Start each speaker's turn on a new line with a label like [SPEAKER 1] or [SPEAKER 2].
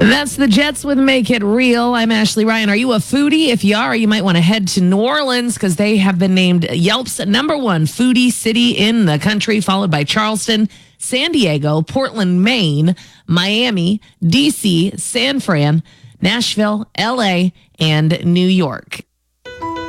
[SPEAKER 1] That's the Jets with Make It Real. I'm Ashley Ryan. Are you a foodie? If you are, you might want to head to New Orleans because they have been named Yelp's #1 foodie city in the country, followed by Charleston, San Diego, Portland, Maine, Miami, D.C., San Fran, Nashville, L.A., and New York.